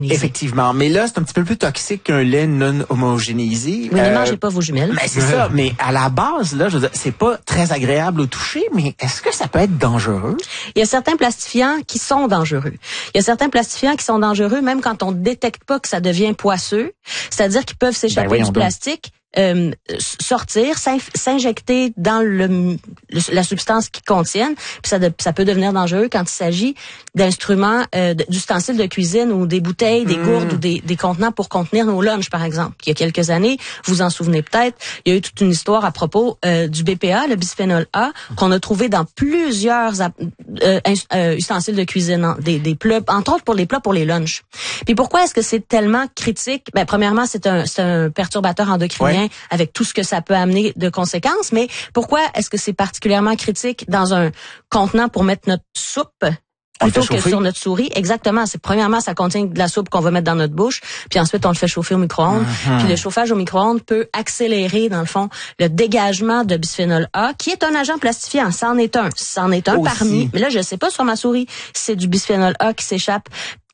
Effectivement. Mais là, c'est un petit peu plus toxique qu'un lait non homogénéisé. Oui, ne mangez pas vos jumelles. Mais c'est ça. Mais à la base, là, je veux dire, c'est pas très agréable au toucher, mais est-ce que ça peut être dangereux? Il y a certains plastifiants qui sont dangereux. Il y a certains plastifiants qui sont dangereux même quand on détecte pas que ça devient poisseux. C'est-à-dire qu'ils peuvent s'échapper du plastique. Sortir, s'injecter dans la substance qu'ils contiennent, puis ça peut devenir dangereux quand il s'agit d'instruments, d'ustensiles de cuisine ou des bouteilles, des gourdes ou des contenants pour contenir nos lunchs, par exemple. Il y a quelques années, vous vous en souvenez peut-être, il y a eu toute une histoire à propos du BPA, le bisphénol A, qu'on a trouvé dans plusieurs ustensiles de cuisine, des plats, entre autres pour les plats pour les lunchs. Puis pourquoi est-ce que c'est tellement critique? Ben, premièrement, c'est un perturbateur endocrinien. Ouais. Avec tout ce que ça peut amener de conséquences, mais pourquoi est-ce que c'est particulièrement critique dans un contenant pour mettre notre soupe plutôt que sur notre souris? Exactement. C'est premièrement, ça contient de la soupe qu'on va mettre dans notre bouche, puis ensuite on le fait chauffer au micro-ondes. Puis le chauffage au micro-ondes peut accélérer, dans le fond, le dégagement de bisphénol A, qui est un agent plastifiant. C'en est un parmi. Mais là, je sais pas sur ma souris si c'est du bisphénol A qui s'échappe.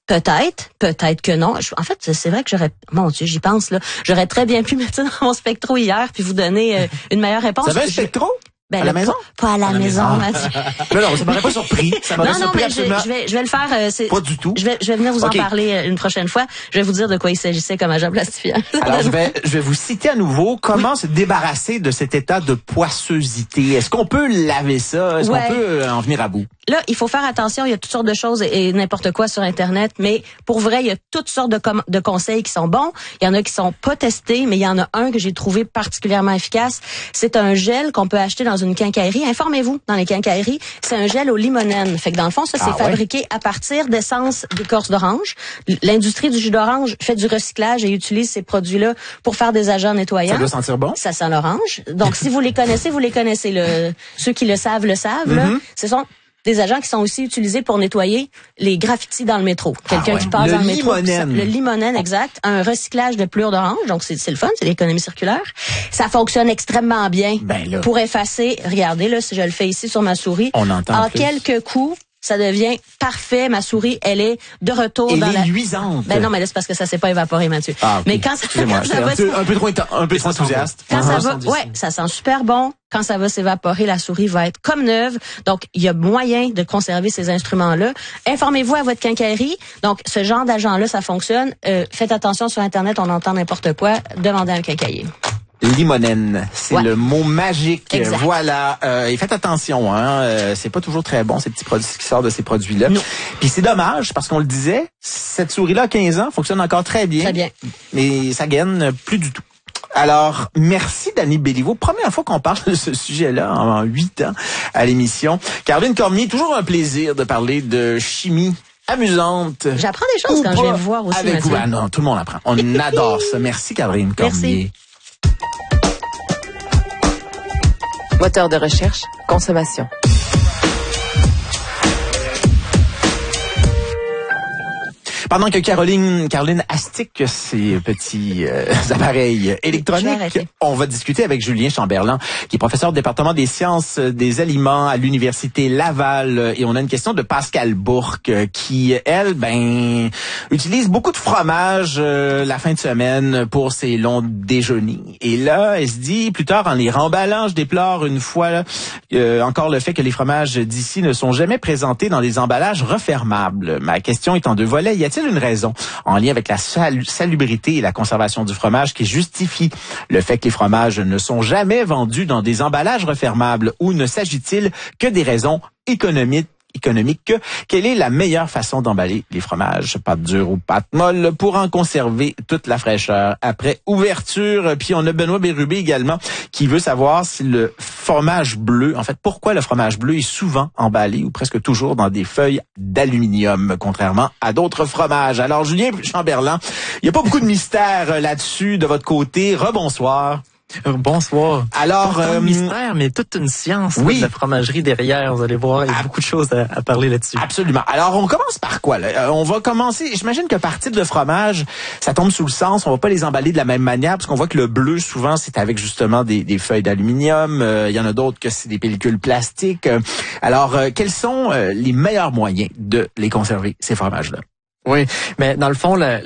Peut-être que non. En fait, c'est vrai que mon Dieu, j'y pense, là. J'aurais très bien pu mettre ça dans mon spectro hier puis vous donner une meilleure réponse. Ça va un spectro? Ben, à la maison? Pas à la maison, Mathieu. Non, ça m'aurait pas surpris. Ça m'aurait surpris absolument. Je vais le faire. Pas du tout. Je vais venir vous en parler une prochaine fois. Je vais vous dire de quoi il s'agissait comme agent plastifiant. Alors, je vais vous citer à nouveau comment se débarrasser de cet état de poissosité. Est-ce qu'on peut laver ça? Est-ce qu'on peut en venir à bout? Là, il faut faire attention. Il y a toutes sortes de choses et n'importe quoi sur Internet. Mais pour vrai, il y a toutes sortes de conseils qui sont bons. Il y en a qui sont pas testés, mais il y en a un que j'ai trouvé particulièrement efficace. C'est un gel qu'on peut acheter dans une quincaillerie. Informez-vous dans les quincailleries. C'est un gel au limonène. Fait que dans le fond, ça, c'est fabriqué à partir d'essence d'écorce d'orange. L'industrie du jus d'orange fait du recyclage et utilise ces produits-là pour faire des agents nettoyants. Ça doit sentir bon? Ça sent l'orange. Donc, si vous les connaissez, vous les connaissez. Ceux qui le savent, là. Ce sont des agents qui sont aussi utilisés pour nettoyer les graffitis dans le métro. Quelqu'un qui passe dans le métro. Le limonène, exact. Un recyclage de pelure d'orange. Donc, c'est le fun, c'est l'économie circulaire. Ça fonctionne extrêmement bien pour effacer. Regardez, là, si je le fais ici sur ma souris. On entend en quelques coups, ça devient parfait. Ma souris, elle est de retour dans la... luisante. Ben non, mais là, c'est parce que ça s'est pas évaporé, Mathieu. Ah, okay. Mais quand ça va... un peu trop enthousiaste. Quand ça va... Ouais, ça sent super bon. Quand ça va s'évaporer, la souris va être comme neuve. Donc, il y a moyen de conserver ces instruments-là. Informez-vous à votre quincaillerie. Donc, ce genre d'agent-là, ça fonctionne. Faites attention sur Internet, on entend n'importe quoi. Demandez à un quincailler. Limonène, c'est le mot magique. Exact. Voilà. Et faites attention, c'est pas toujours très bon ces petits produits qui sortent de ces produits-là. Non. Puis c'est dommage parce qu'on le disait, cette souris-là à 15 ans fonctionne encore très bien. Très bien. Mais ça gaine plus du tout. Alors, merci Dany Béliveau. Première fois qu'on parle de ce sujet-là en 8 ans à l'émission. Caroline Cormier, toujours un plaisir de parler de chimie amusante. J'apprends des choses quand je viens vous voir aussi, avec vous. Ah non, tout le monde apprend. On adore ça. Merci Caroline Cormier. Merci. Moteur de recherche, consommation. Pendant que Caroline astique ses petits appareils électroniques, on va discuter avec Julien Chamberlain, qui est professeur au département des sciences des aliments à l'Université Laval. Et on a une question de Pascal Bourque, qui, elle, utilise beaucoup de fromage la fin de semaine pour ses longs déjeuners. Et là, elle se dit, plus tard, en les remballant, je déplore une fois encore le fait que les fromages d'ici ne sont jamais présentés dans les emballages refermables. Ma question est en deux volets. Y a-t-il une raison en lien avec la salubrité et la conservation du fromage qui justifie le fait que les fromages ne sont jamais vendus dans des emballages refermables, ou ne s'agit-il que des raisons économiques? Quelle est la meilleure façon d'emballer les fromages, pâte dure ou pâte molle, pour en conserver toute la fraîcheur après ouverture? Puis on a Benoît Bérubé également qui veut savoir si le fromage bleu, en fait, pourquoi le fromage bleu est souvent emballé ou presque toujours dans des feuilles d'aluminium, contrairement à d'autres fromages. Alors Julien Chamberlain, il n'y a pas beaucoup de mystère là-dessus de votre côté. Rebonsoir. Bonsoir. Alors, un mystère, mais toute une science de la fromagerie derrière. Vous allez voir, il y a beaucoup de choses à parler là-dessus. Absolument. Alors, on commence par quoi, là? On va commencer, j'imagine que par type de fromage, ça tombe sous le sens. On va pas les emballer de la même manière, parce qu'on voit que le bleu, souvent, c'est avec justement des feuilles d'aluminium. Il y en a d'autres que c'est des pellicules plastiques. Alors, quels sont les meilleurs moyens de les conserver, ces fromages-là? Oui, mais dans le fond,